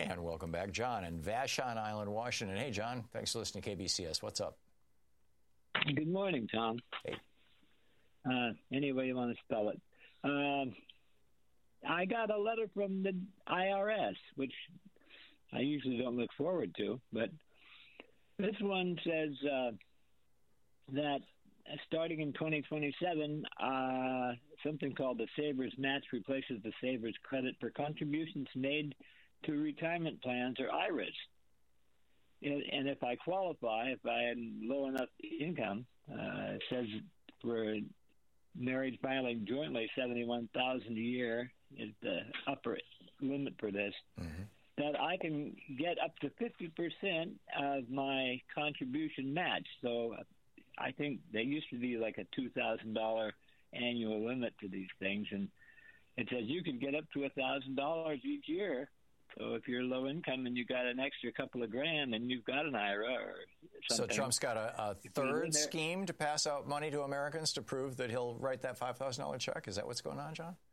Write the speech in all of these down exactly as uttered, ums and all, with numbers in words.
And welcome back, John in Vashon Island, Washington. Hey, John, thanks for listening to K B C S. What's up? Good morning, Tom. Hey. Uh, any way you want to spell it. Um, I got a letter from the I R S, which I usually don't look forward to, but this one says uh, that starting in twenty twenty-seven, uh, something called the Savers Match replaces the Savers credit for contributions made to retirement plans or I R As. And, and if I qualify, if I had low enough income, uh, it says for married filing jointly, seventy-one thousand dollars a year is the upper limit for this, mm-hmm. that I can get up to fifty percent of my contribution match. So I think there used to be like a two thousand dollars annual limit to these things, and it says you can get up to one thousand dollars each year. So if you're low income and you got an extra couple of grand, then you've got an I R A or something. So Trump's got a, a third scheme to pass out money to Americans to prove that he'll write that five thousand dollars check? Is that what's going on, John?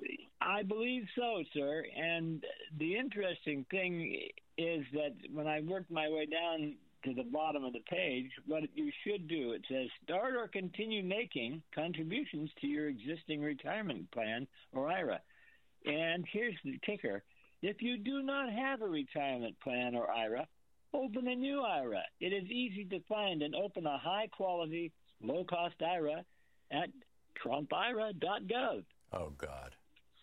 I believe so, sir. And the interesting thing is that when I worked my way down to the bottom of the page, what you should do, it says start or continue making contributions to your existing retirement plan or I R A. And here's the kicker. If you do not have a retirement plan or I R A, open a new I R A. It is easy to find and open a high-quality, low-cost I R A at trump I R A dot gov. Oh, God.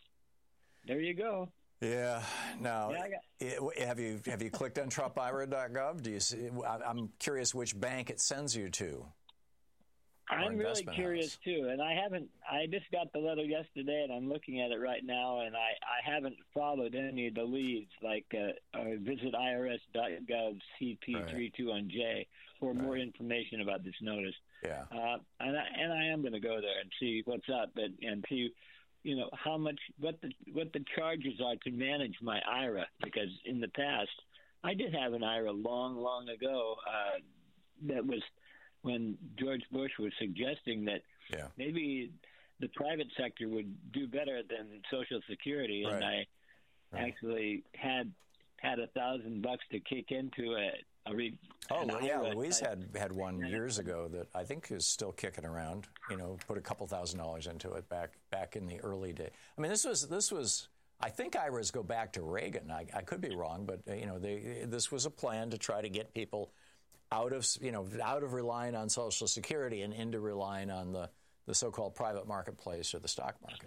There you go. Yeah. Now, yeah, got- have you have you clicked on trump I R A dot gov? Do you see? I'm curious which bank it sends you to. I'm really curious, house. too, and I haven't – I just got the letter yesterday, and I'm looking at it right now, and I, I haven't followed any of the leads, like uh, uh, visit I R S dot gov C P thirty-two J for right. more information about this notice. Yeah. Uh, and, I, and I am going to go there and see what's up and, and see, you know, how much – what the what the charges are to manage my I R A, because in the past, I did have an I R A long, long ago uh, that was – when George Bush was suggesting that yeah. maybe the private sector would do better than Social Security, right. and I right. actually had had a thousand bucks to kick into a, a re- oh well, yeah, I R A Louise type. had had one years ago that I think is still kicking around. You know, put a couple thousand dollars into it back back in the early days. I mean, this was this was. I think I R As go back to Reagan. I, I could be wrong, but uh, you know, they, this was a plan to try to get people out of, you know, out of relying on Social Security and into relying on the, the so-called private marketplace or the stock market.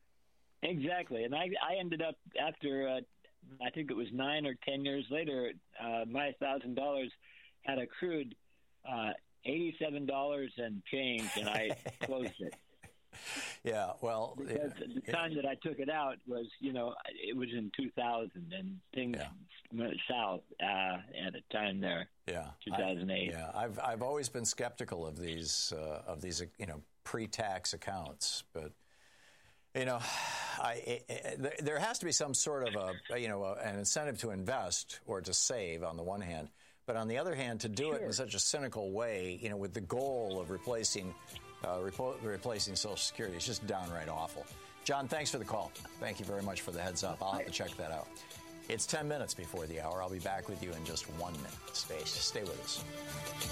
Exactly. And I, I ended up after, uh, I think it was nine or ten years later, uh, my one thousand dollars had accrued uh, eighty-seven dollars and change, and I closed it. Yeah, well, because yeah, the time yeah. that I took it out was, you know, it was in two thousand, and things yeah. went south uh, at a time there. Yeah, two thousand eight. I, yeah, I've I've always been skeptical of these uh, of these you know pre-tax accounts, but you know, I, I, there has to be some sort of a you know a, an incentive to invest or to save on the one hand. But on the other hand, to do sure. it in such a cynical way, you know, with the goal of replacing uh, repo- replacing Social Security, it's just downright awful. John, thanks for the call. Thank you very much for the heads up. I'll have to check that out. It's ten minutes before the hour. I'll be back with you in just one minute. Stay, stay with us.